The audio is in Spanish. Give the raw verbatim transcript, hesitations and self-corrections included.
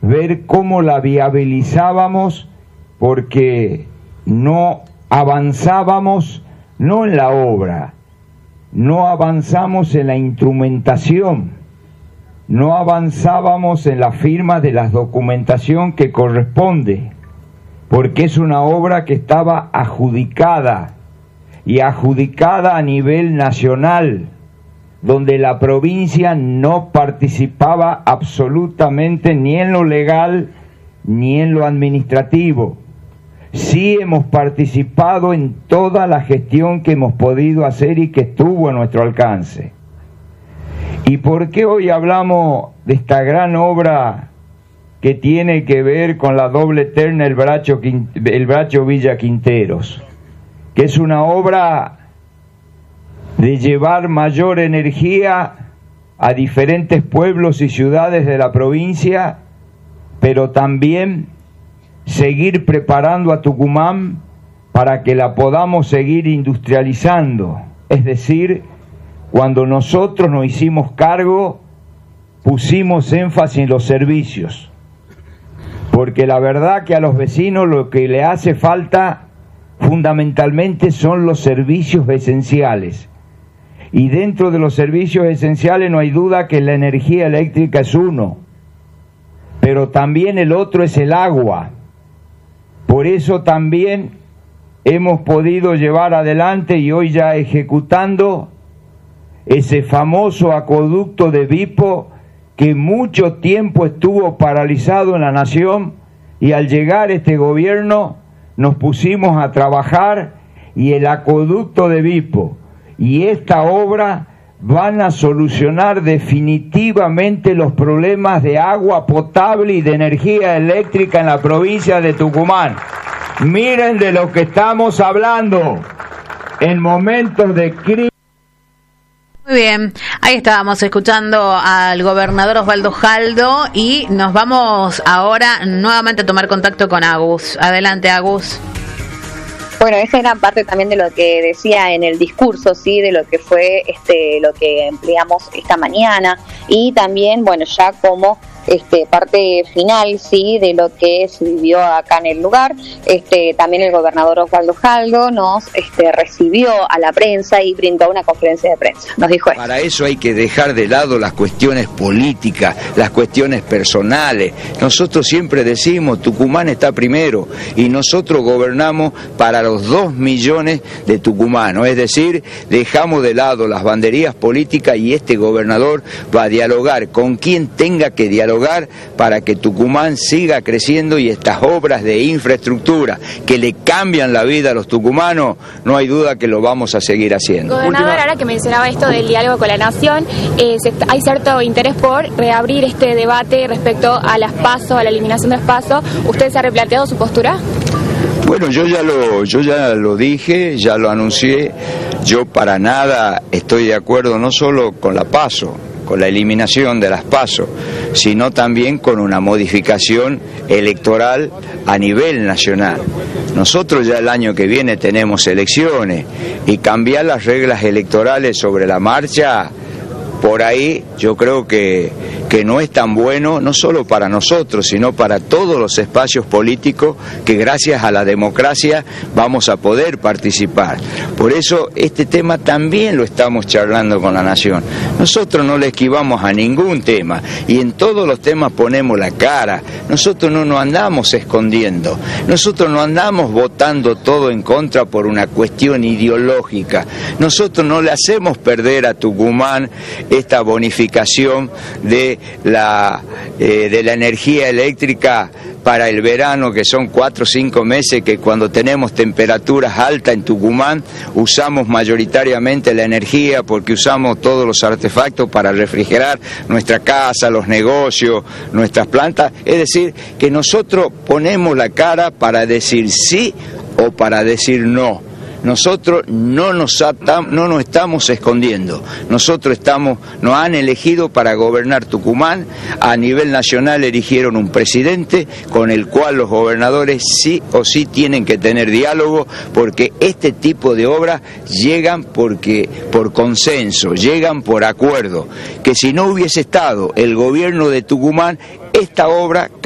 ver cómo la viabilizábamos, porque no avanzábamos, no en la obra, no avanzamos en la instrumentación, no avanzábamos en la firma de la documentación que corresponde, porque es una obra que estaba adjudicada, y adjudicada a nivel nacional, donde la provincia no participaba absolutamente ni en lo legal ni en lo administrativo. Sí hemos participado en toda la gestión que hemos podido hacer y que estuvo a nuestro alcance. ¿Y por qué hoy hablamos de esta gran obra que tiene que ver con la doble terna el Bracho, el Bracho Villa Quinteros? Que es una obra de llevar mayor energía a diferentes pueblos y ciudades de la provincia, pero también seguir preparando a Tucumán para que la podamos seguir industrializando. Es decir, cuando nosotros nos hicimos cargo, pusimos énfasis en los servicios, porque la verdad que a los vecinos lo que le hace falta fundamentalmente son los servicios esenciales. Y dentro de los servicios esenciales no hay duda que la energía eléctrica es uno, pero también el otro es el agua. Por eso también hemos podido llevar adelante y hoy ya ejecutando ese famoso acueducto de Vipo que mucho tiempo estuvo paralizado en la nación, y al llegar este gobierno nos pusimos a trabajar, y el acueducto de Vipo y esta obra van a solucionar definitivamente los problemas de agua potable y de energía eléctrica en la provincia de Tucumán. Miren de lo que estamos hablando en momentos de crisis. Muy bien, ahí estábamos escuchando al gobernador Osvaldo Jaldo y nos vamos ahora nuevamente a tomar contacto con Agus. Adelante, Agus. Bueno, esa era parte también de lo que decía en el discurso, sí, de lo que fue este lo que empleamos esta mañana, y también, bueno, ya como este parte final, sí, de lo que se vivió acá en el lugar. Este también el gobernador Osvaldo Jaldo nos este recibió a la prensa y brindó una conferencia de prensa. Nos dijo esto. Para eso hay que dejar de lado las cuestiones políticas, las cuestiones personales. Nosotros siempre decimos, Tucumán está primero, y nosotros gobernamos para los dos millones de tucumanos, es decir, dejamos de lado las banderías políticas, y este gobernador va a dialogar con quien tenga que dialogar para que Tucumán siga creciendo, y estas obras de infraestructura que le cambian la vida a los tucumanos, no hay duda que lo vamos a seguir haciendo. Gobernador, Última... ahora que mencionaba esto del diálogo con la nación, eh, se, hay cierto interés por reabrir este debate respecto a las PASO, a la eliminación de las PASO. ¿Usted se ha replanteado su postura? Bueno, yo ya lo yo ya lo dije, ya lo anuncié. Yo para nada estoy de acuerdo no solo con la PASO, con la eliminación de las PASO, sino también con una modificación electoral a nivel nacional. Nosotros ya el año que viene tenemos elecciones, y cambiar las reglas electorales sobre la marcha, por ahí yo creo que, que no es tan bueno, no solo para nosotros, sino para todos los espacios políticos que gracias a la democracia vamos a poder participar. Por eso este tema también lo estamos charlando con la nación. Nosotros no le esquivamos a ningún tema, y en todos los temas ponemos la cara. Nosotros no nos andamos escondiendo, nosotros no andamos votando todo en contra por una cuestión ideológica. Nosotros no le hacemos perder a Tucumán esta bonificación de la eh, de la energía eléctrica para el verano, que son cuatro o cinco meses que cuando tenemos temperaturas altas en Tucumán usamos mayoritariamente la energía, porque usamos todos los artefactos para refrigerar nuestra casa, los negocios, nuestras plantas. Es decir, que nosotros ponemos la cara para decir sí o para decir no. Nosotros no nos, atam, no nos estamos escondiendo, nosotros estamos, nos han elegido para gobernar Tucumán. A nivel nacional eligieron un presidente con el cual los gobernadores sí o sí tienen que tener diálogo, porque este tipo de obras llegan porque, por consenso, llegan por acuerdo, que si no hubiese estado el gobierno de Tucumán, esta obra